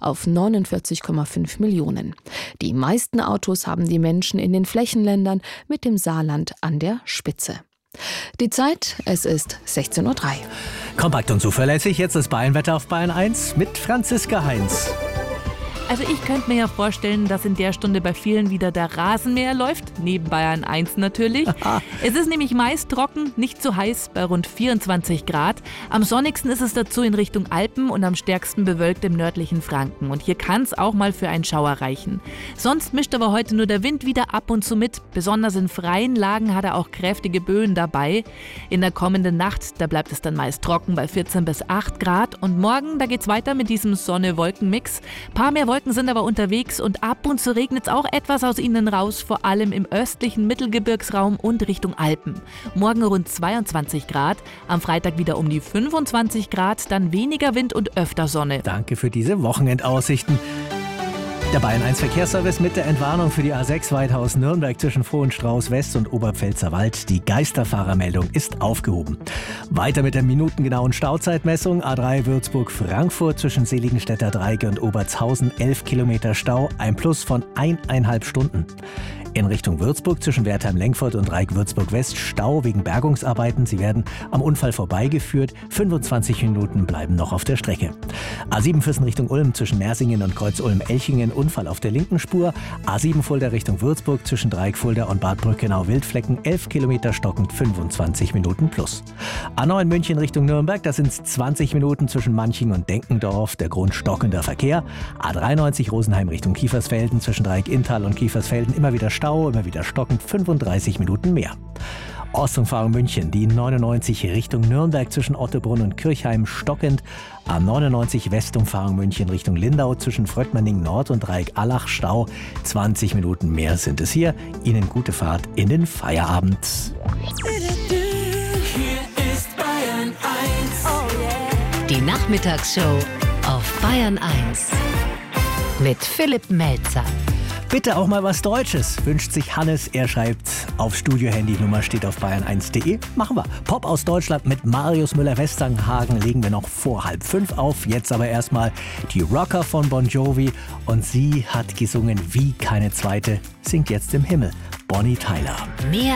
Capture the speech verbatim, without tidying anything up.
auf neunundvierzig Komma fünf Millionen. Die meisten Autos haben die Menschen in den Flächenländern, mit dem Saarland an der Spitze. Die Zeit, es ist sechzehn Uhr drei. Kompakt und zuverlässig, jetzt das Bayernwetter auf Bayern eins mit Franziska Heinz. Also ich könnte mir ja vorstellen, dass in der Stunde bei vielen wieder der Rasenmäher läuft, neben Bayern eins natürlich. Es ist nämlich meist trocken, nicht zu heiß, bei rund vierundzwanzig Grad. Am sonnigsten ist es dazu in Richtung Alpen und am stärksten bewölkt im nördlichen Franken. Und hier kann es auch mal für einen Schauer reichen. Sonst mischt aber heute nur der Wind wieder ab und zu mit. Besonders in freien Lagen hat er auch kräftige Böen dabei. In der kommenden Nacht, da bleibt es dann meist trocken bei vierzehn bis acht Grad. Und morgen, da geht's weiter mit diesem Sonne-Wolken-Mix. Paar mehr Wolken sind aber unterwegs und ab und zu regnet es auch etwas aus ihnen raus, vor allem im östlichen Mittelgebirgsraum und Richtung Alpen. Morgen rund zweiundzwanzig Grad, am Freitag wieder um die fünfundzwanzig Grad, dann weniger Wind und öfter Sonne. Danke für diese Wochenendaussichten. Der Bayern eins Verkehrsservice mit der Entwarnung für die A sechs Weidhaus-Nürnberg zwischen Vohenstrauß West und Oberpfälzerwald. Die Geisterfahrermeldung ist aufgehoben. Weiter mit der minutengenauen Stauzeitmessung. A drei Würzburg-Frankfurt zwischen Seligenstädter Dreieck und Obertshausen. elf Kilometer Stau, ein Plus von eineinhalb Stunden. In Richtung Würzburg zwischen Wertheim-Lengfurt und Dreieck-Würzburg-West Stau wegen Bergungsarbeiten. Sie werden am Unfall vorbeigeführt. fünfundzwanzig Minuten bleiben noch auf der Strecke. A sieben Füssen Richtung Ulm zwischen Mersingen und Kreuz-Ulm-Elchingen. Unfall auf der linken Spur. A sieben Fulda Richtung Würzburg zwischen Dreieck-Fulda und Bad Brückenau-Wildflecken. elf Kilometer stockend, fünfundzwanzig Minuten plus. A neun München Richtung Nürnberg. Das sind zwanzig Minuten zwischen Manching und Denkendorf. Der Grund stockender Verkehr. A dreiundneunzig Rosenheim Richtung Kiefersfelden zwischen Dreieck-Inntal und Kiefersfelden. Immer wieder Stau. Immer wieder stockend, fünfunddreißig Minuten mehr. Ostumfahrung München, die neunundneunzig Richtung Nürnberg zwischen Ottobrunn und Kirchheim stockend. A neunundneunzig Westumfahrung München Richtung Lindau zwischen Fröttmanning Nord und Dreieck-Allach Stau. zwanzig Minuten mehr sind es hier. Ihnen gute Fahrt in den Feierabend. Hier ist Bayern eins. Die Nachmittagsshow auf Bayern eins mit Philipp Melzer. Bitte auch mal was Deutsches, wünscht sich Hannes. Er schreibt auf Studio-Handy-Nummer steht auf bayern eins punkt de. Machen wir. Pop aus Deutschland mit Marius Müller-Westernhagen legen wir noch vor halb fünf auf. Jetzt aber erstmal die Rocker von Bon Jovi. Und sie hat gesungen wie keine zweite, singt jetzt im Himmel. Bonnie Tyler. Mehr